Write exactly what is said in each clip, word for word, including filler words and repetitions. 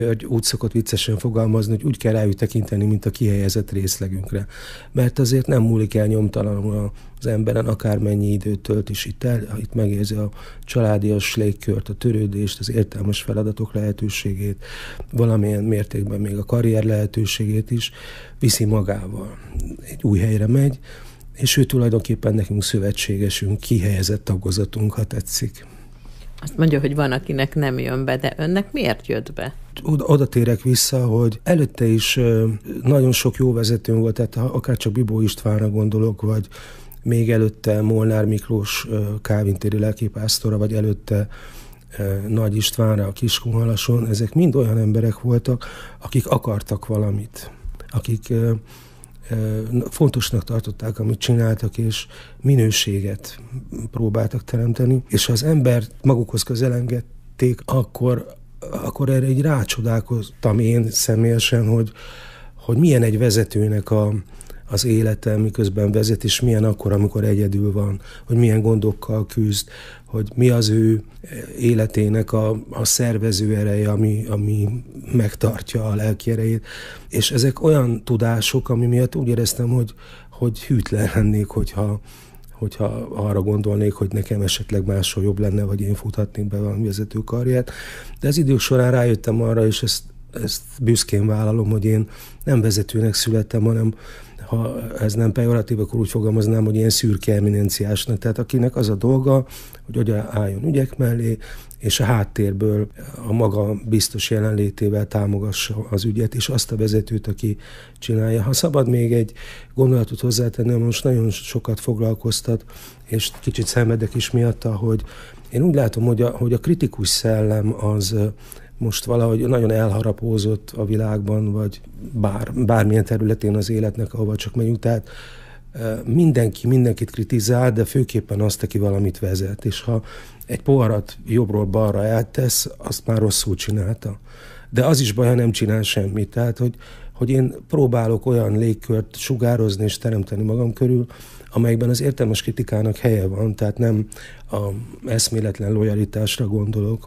Úgy szokott viccesen fogalmazni, hogy úgy kell rájuk tekinteni, mint a kihelyezett részlegünkre. Mert azért nem múlik el nyomtalanul az emberen, akármennyi időt tölt is itt el, itt megérzi a családias légkört, a törődést, az értelmes feladatok lehetőségét, valamilyen mértékben még a karrier lehetőségét is viszi magával. Egy új helyre megy, és ő tulajdonképpen nekünk szövetségesünk, kihelyezett tagozatunk, ha tetszik. Azt mondja, hogy van, akinek nem jön be, de önnek miért jött be? Oda, oda térek vissza, hogy előtte is nagyon sok jó vezetőm volt, tehát akár csak Bibó Istvánra gondolok, vagy még előtte Molnár Miklós kávintéri lelkipásztora, vagy előtte Nagy Istvánra a Kiskunhalason, ezek mind olyan emberek voltak, akik akartak valamit, akik fontosnak tartották, amit csináltak, és minőséget próbáltak teremteni, és ha az embert magukhoz közelengedték, akkor, akkor erre így rácsodálkoztam én személyesen, hogy, hogy milyen egy vezetőnek a, az élete, miközben vezet, és milyen akkor, amikor egyedül van, hogy milyen gondokkal küzd, hogy mi az ő életének a, a szervező ereje, ami, ami megtartja a lelki erejét. És ezek olyan tudások, ami miatt úgy éreztem, hogy, hogy hűtlen lennék, hogyha, hogyha arra gondolnék, hogy nekem esetleg máshol jobb lenne, vagy én futhatnék be valami vezetőkarriert. De az idők során rájöttem arra, és ezt, ezt büszkén vállalom, hogy én nem vezetőnek születtem, hanem ha ez nem pejoratív, akkor úgy fogalmaznám, hogy ilyen szürke eminenciásnak. Tehát akinek az a dolga, hogy oda álljon ügyek mellé, és a háttérből a maga biztos jelenlétével támogassa az ügyet, és azt a vezetőt, aki csinálja. Ha szabad még egy gondolatot hozzátenni, most nagyon sokat foglalkoztat, és kicsit szenvedek is miatta, hogy én úgy látom, hogy a, hogy a kritikus szellem az most valahogy nagyon elharapózott a világban, vagy bár, bármilyen területén az életnek, ahova csak megyünk. Tehát mindenki mindenkit kritizál, de főképpen azt, aki valamit vezet. És ha egy poharat jobbról balra eltesz, azt már rosszul csinálta. De az is baj, ha nem csinál semmit. Tehát, hogy, hogy én próbálok olyan légkört sugározni és teremteni magam körül, amelyekben az értelmes kritikának helye van, tehát nem a eszméletlen lojalitásra gondolok,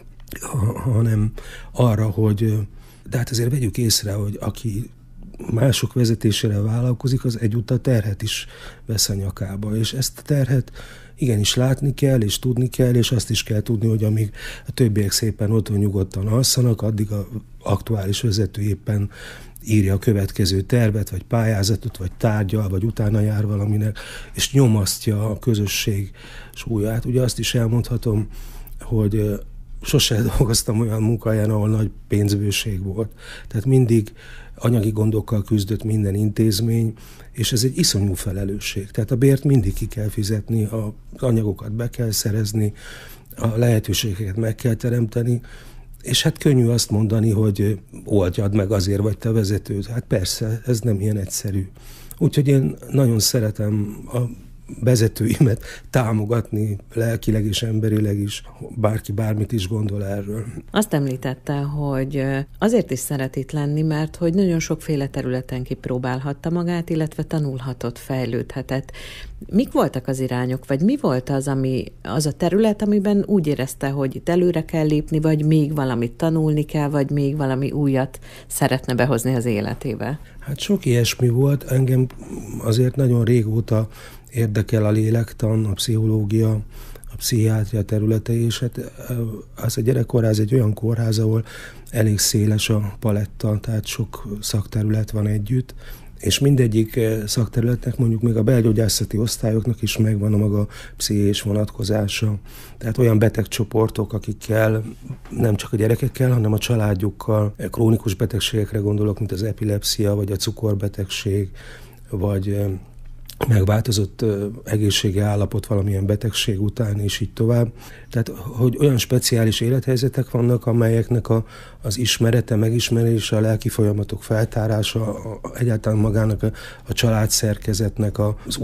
hanem arra, hogy de hát azért vegyük észre, hogy aki mások vezetésére vállalkozik, az egyúttal terhet is vesz a nyakába, és ezt a terhet igenis látni kell, és tudni kell, és azt is kell tudni, hogy amíg a többiek szépen otthon nyugodtan alszanak, addig az aktuális vezető éppen írja a következő tervet, vagy pályázatot, vagy tárgyal, vagy utána jár valaminek, és nyomasztja a közösség súlyát. Ugye azt is elmondhatom, hogy sose dolgoztam olyan munkahelyen, ahol nagy pénzbőség volt. Tehát mindig anyagi gondokkal küzdött minden intézmény, és ez egy iszonyú felelősség. Tehát a bért mindig ki kell fizetni, az anyagokat be kell szerezni, a lehetőségeket meg kell teremteni, és hát könnyű azt mondani, hogy oldjad meg, azért vagy te vezető. Hát persze, ez nem ilyen egyszerű. Úgyhogy én nagyon szeretem a vezetőimet támogatni lelkileg és emberileg is, bárki bármit is gondol erről. Azt említette, hogy azért is szeret itt lenni, mert hogy nagyon sokféle területen kipróbálhatta magát, illetve tanulhatott, fejlődhetett. Mik voltak az irányok, vagy mi volt az, ami, az a terület, amiben úgy érezte, hogy itt előre kell lépni, vagy még valamit tanulni kell, vagy még valami újat szeretne behozni az életébe? Hát sok ilyesmi volt. Engem azért nagyon régóta érdekel a lélektan, a pszichológia, a pszichiátria területe, és hát az a gyerekkórház egy olyan kórház, ahol elég széles a paletta, tehát sok szakterület van együtt, és mindegyik szakterületnek, mondjuk még a belgyógyászati osztályoknak is megvan a maga pszichés vonatkozása. Tehát olyan betegcsoportok, akikkel nem csak a gyerekekkel, hanem a családjukkal, krónikus betegségekre gondolok, mint az epilepszia, vagy a cukorbetegség, vagy megváltozott uh, egészségi állapot valamilyen betegség után, és így tovább. Tehát, hogy olyan speciális élethelyzetek vannak, amelyeknek a, az ismerete, megismerése, a lelki folyamatok feltárása, a, a, egyáltalán magának a, a családszerkezetnek a, az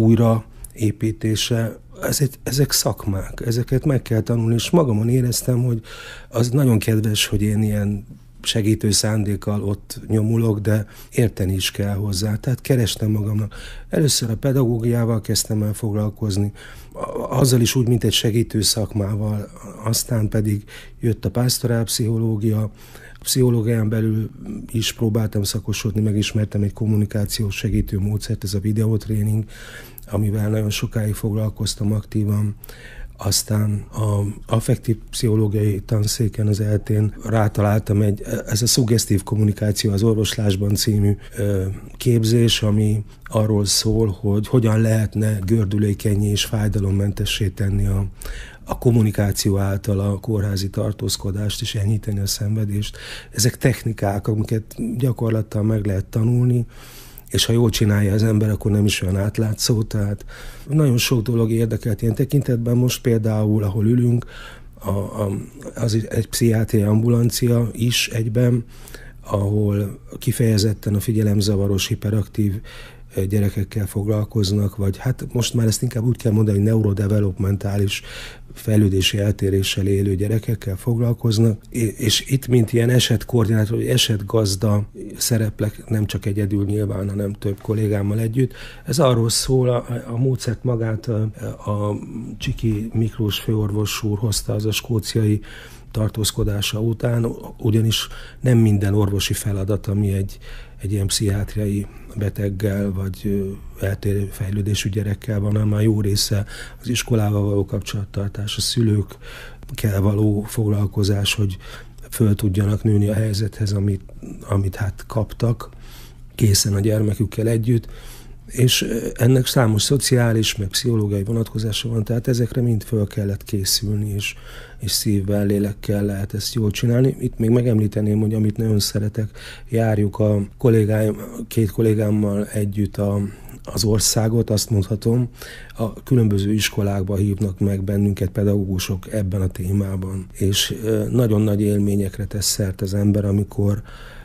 újraépítése, ez egy, ezek szakmák, ezeket meg kell tanulni, és magamon éreztem, hogy az nagyon kedves, hogy én ilyen segítő szándékkal ott nyomulok, de érteni is kell hozzá. Tehát kerestem magamnak. Először a pedagógiával kezdtem el foglalkozni, azzal is úgy, mint egy segítő szakmával, aztán pedig jött a pásztorálpszichológia, Pszichológián belül is próbáltam szakosodni, megismertem egy kommunikációs segítő módszert, ez a videótréning, amivel nagyon sokáig foglalkoztam aktívan. Aztán az affektív pszichológiai tanszéken az eltén rátaláltam egy, ez a szuggesztív kommunikáció az orvoslásban című képzés, ami arról szól, hogy hogyan lehetne gördülékennyé és fájdalommentessé tenni a, a kommunikáció által a kórházi tartózkodást és enyhíteni a szenvedést. Ezek technikák, amiket gyakorlattal meg lehet tanulni, és ha jól csinálja az ember, akkor nem is olyan átlátszó. Tehát nagyon sok dolog érdekelt ilyen tekintetben. Most például, ahol ülünk, a, a, az egy pszichiátriai ambulancia is egyben, ahol kifejezetten a figyelemzavaros, hiperaktív gyerekekkel foglalkoznak, vagy hát most már ezt inkább úgy kell mondani, hogy neurodevelopmentális fejlődési eltéréssel élő gyerekekkel foglalkoznak, és itt, mint ilyen esetkoordinátor, vagy esetgazda szereplek, nem csak egyedül nyilván, hanem több kollégámmal együtt. Ez arról szól, a, a módszert magát a, a Csiki Miklós főorvos úr hozta az a skóciai tartózkodása után, ugyanis nem minden orvosi feladat, ami egy, egy ilyen pszichiátriai beteggel, vagy eltérő fejlődésű gyerekkel van, hanem a jó része az iskolával való kapcsolattartás, a szülőkkel való foglalkozás, hogy föl tudjanak nőni a helyzethez, amit, amit hát kaptak készen a gyermekükkel együtt, és ennek számos szociális, meg pszichológiai vonatkozása van, tehát ezekre mind föl kellett készülni, és, és szívvel, lélekkel lehet ezt jól csinálni. Itt még megemlíteném, hogy amit nagyon szeretek, járjuk a kollégáim, két kollégámmal együtt a, az országot, azt mondhatom, a különböző iskolákba hívnak meg bennünket pedagógusok ebben a témában, és nagyon nagy élményekre tesz szert az ember, amikor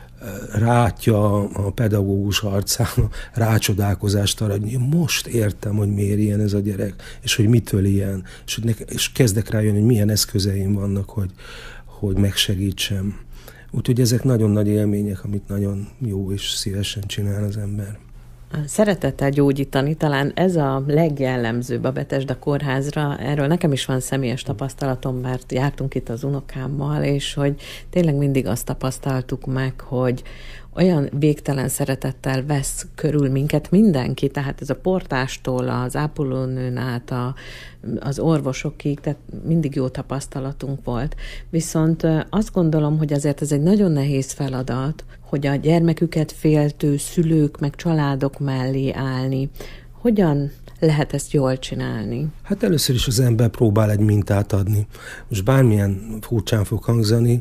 rátja a pedagógus arcán a rácsodálkozást arra, hogy most értem, hogy miért ilyen ez a gyerek, és hogy mitől ilyen, és, hogy ne, és kezdek rájönni, hogy milyen eszközeim vannak, hogy, hogy megsegítsem. Úgyhogy ezek nagyon nagy élmények, amit nagyon jó és szívesen csinál az ember. Szeretettel gyógyítani, talán ez a legjellemzőbb a Bethesda kórházra. Erről nekem is van személyes tapasztalatom, mert jártunk itt az unokámmal, és hogy tényleg mindig azt tapasztaltuk meg, hogy olyan végtelen szeretettel vesz körül minket mindenki, tehát ez a portástól, az ápolónőn át, a, az orvosokig, tehát mindig jó tapasztalatunk volt. Viszont azt gondolom, hogy azért ez egy nagyon nehéz feladat, hogy a gyermeküket féltő szülők meg családok mellé állni. Hogyan lehet ezt jól csinálni? Hát először is az ember próbál egy mintát adni. Most bármilyen furcsán fog hangzani,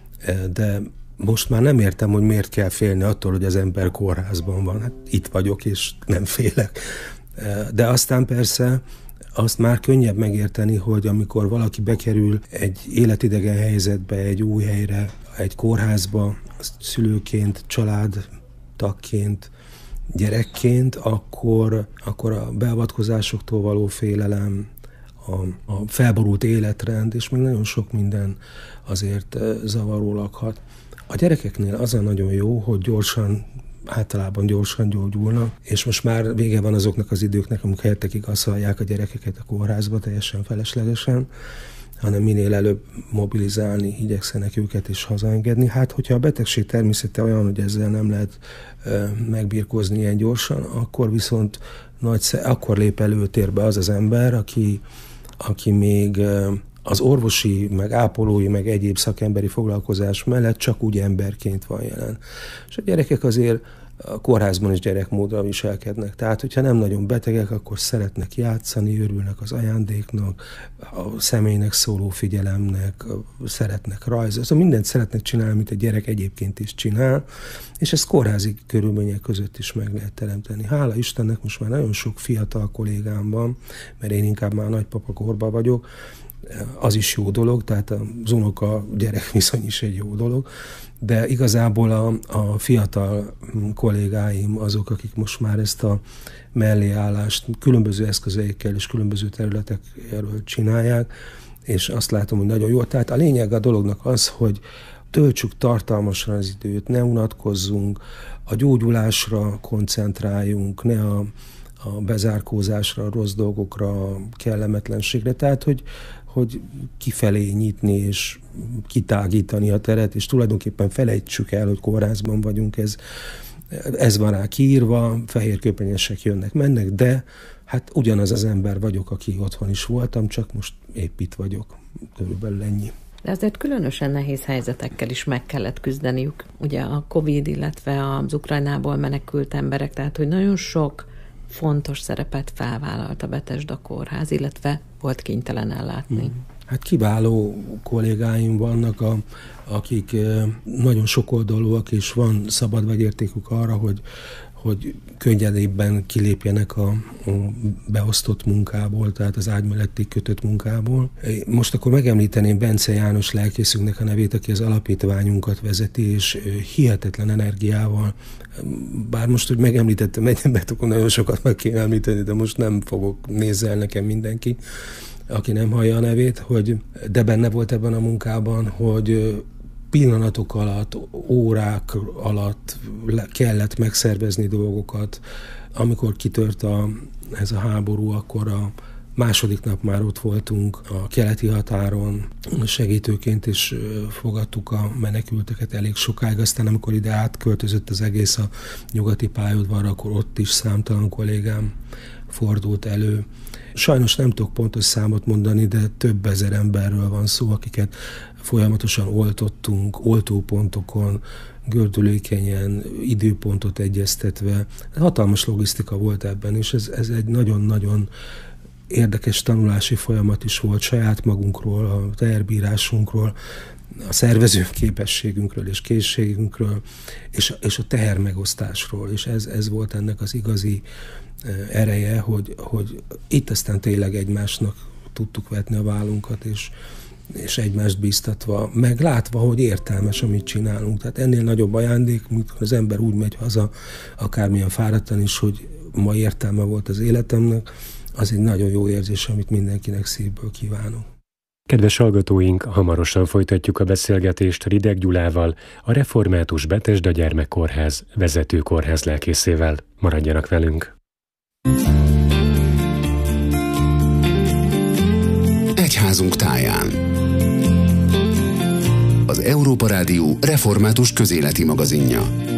de most már nem értem, hogy miért kell félni attól, hogy az ember kórházban van. Hát itt vagyok, és nem félek. De aztán persze azt már könnyebb megérteni, hogy amikor valaki bekerül egy életidegen helyzetbe, egy új helyre, egy kórházba, szülőként, családtagként, gyerekként, akkor, akkor a beavatkozásoktól való félelem, a, a felborult életrend, és még nagyon sok minden azért zavaró lakhat. A gyerekeknél az a nagyon jó, hogy gyorsan, általában gyorsan gyógyulnak, és most már vége van azoknak az időknek, amikor hetekig asszalják a gyerekeket a kórházba teljesen feleslegesen, hanem minél előbb mobilizálni, igyekszenek őket is hazaengedni. Hát, hogyha a betegség természete olyan, hogy ezzel nem lehet e, megbirkózni ilyen gyorsan, akkor viszont nagy, akkor lép előtérbe az az ember, aki, aki még e, az orvosi, meg ápolói, meg egyéb szakemberi foglalkozás mellett csak úgy emberként van jelen. És a gyerekek azért a kórházban is gyerekmódra viselkednek. Tehát, hogyha nem nagyon betegek, akkor szeretnek játszani, örülnek az ajándéknak, a személynek szóló figyelemnek, szeretnek rajzozni. Szóval mindent szeretnek csinálni, amit egy gyerek egyébként is csinál, és ezt kórházi körülmények között is meg lehet teremteni. Hála Istennek most már nagyon sok fiatal kollégám van, mert én inkább már nagypapa korban vagyok, az is jó dolog, tehát az unoka-gyerek viszony is egy jó dolog, de igazából a, a fiatal kollégáim azok, akik most már ezt a melléállást különböző eszközeikkel és különböző területekről csinálják, és azt látom, hogy nagyon jó. Tehát a lényeg a dolognak az, hogy töltsük tartalmasan az időt, ne unatkozzunk, a gyógyulásra koncentráljunk, ne a a bezárkózásra, a rossz dolgokra, a kellemetlenségre. Tehát, hogy, hogy kifelé nyitni és kitágítani a teret, és tulajdonképpen felejtsük el, hogy kórházban vagyunk, ez, ez van rá kiírva, fehérköpenyesek jönnek, mennek, de hát ugyanaz az ember vagyok, aki otthon is voltam, csak most épp itt vagyok. Körülbelül ennyi. De azért különösen nehéz helyzetekkel is meg kellett küzdeniük. Ugye a Covid, illetve az Ukrajnából menekült emberek, tehát hogy nagyon sok fontos szerepet felvállalt a Betesda kórház, illetve volt kénytelen ellátni. Hát kiváló kollégáim vannak, a, akik nagyon sokoldalúak, és van szabad vagyértékük arra, hogy, hogy könnyedébben kilépjenek a, a beosztott munkából, tehát az ágy melletti kötött munkából. Most akkor megemlíteném Bence János lelkészünknek a nevét, aki az alapítványunkat vezeti, és hihetetlen energiával, bár most, hogy megemlítettem egy embert, akkor nagyon sokat meg kéne említeni, de most nem fogok, nézze el nekem mindenki, aki nem hallja a nevét, hogy, de benne volt ebben a munkában, hogy pillanatok alatt, órák alatt kellett megszervezni dolgokat. Amikor kitört a, ez a háború, akkor a második nap már ott voltunk a keleti határon, segítőként is fogadtuk a menekülteket elég sokáig. Aztán amikor ide átköltözött az egész a nyugati pályaudvarra, akkor ott is számtalan kollégám fordult elő. Sajnos nem tudok pontos számot mondani, de több ezer emberről van szó, akiket folyamatosan oltottunk, oltópontokon, gördülékenyen, időpontot egyeztetve. Hatalmas logisztika volt ebben, és ez, ez egy nagyon-nagyon érdekes tanulási folyamat is volt saját magunkról, a teherbírásunkról, a szervező képességünkről és készségünkről, és, és a tehermegosztásról, és ez, ez volt ennek az igazi ereje, hogy, hogy itt aztán tényleg egymásnak tudtuk vetni a vállunkat, és, és egymást bíztatva, meg látva, hogy értelmes, amit csinálunk. Tehát ennél nagyobb ajándék, amikor az ember úgy megy haza, akármilyen fáradtan is, hogy ma értelme volt az életemnek, az egy nagyon jó érzés, amit mindenkinek szívből kívánok. Kedves hallgatóink, hamarosan folytatjuk a beszélgetést Rideg Gyulával, a Református Betesda Gyermekkórház vezető kórházlelkészével. Maradjanak velünk! Egyházunk táján. Az Európa Rádió református közéleti magazinja.